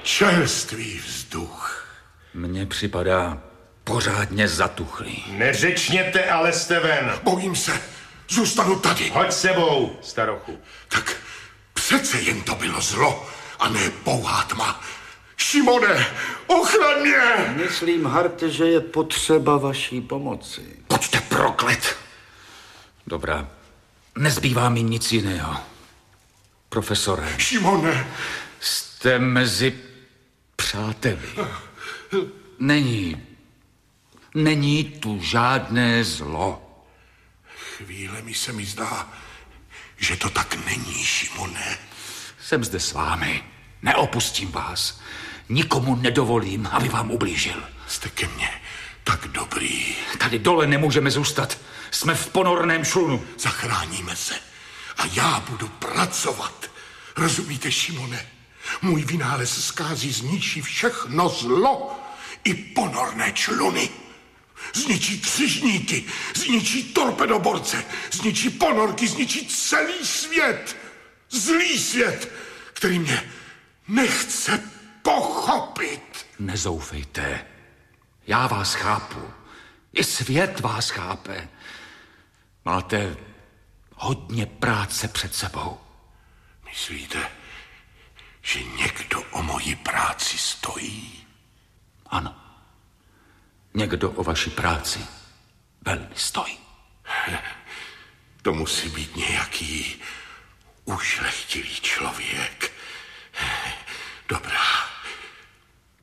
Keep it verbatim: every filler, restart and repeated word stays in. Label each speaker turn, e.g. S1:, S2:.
S1: Čerstvý vzduch.
S2: Mně připadá pořádně zatuchlý.
S3: Neřečněte, ale jste ven.
S1: Bojím se. Zůstanu tady.
S3: Hoď sebou, starochu.
S1: Tak přece jen to bylo zlo a ne pouhá tma. Šimone, ochraň mě!
S4: Myslím, Harte, že je potřeba vaší pomoci.
S1: Pojďte proklet.
S2: Dobrá, nezbývá mi nic jiného. Profesore.
S1: Šimone.
S2: Jste mezi přáteli. Není, není tu žádné zlo.
S1: Chvíle mi se mi zdá, že to tak není, Šimone.
S2: Jsem zde s vámi. Neopustím vás. Nikomu nedovolím, aby vám ublížil.
S1: Jste ke mně tak dobrý.
S2: Tady dole nemůžeme zůstat. Jsme v ponorném šlunu.
S1: Zachráníme se a já budu pracovat. Rozumíte, Šimone? Můj vynález zkází zničí všechno zlo i ponorné čluny. Zničí křižníky, zničí torpedoborce, zničí ponorky, zničí celý svět. Zlý svět, který mě nechce pochopit.
S2: Nezoufejte. Já vás chápu. I svět vás chápe. Máte hodně práce před sebou.
S1: Myslíte, že někdo o moji práci stojí?
S2: Ano. Někdo o vaší práci velmi stojí.
S1: To musí být nějaký ušlechtilý člověk. Dobrá.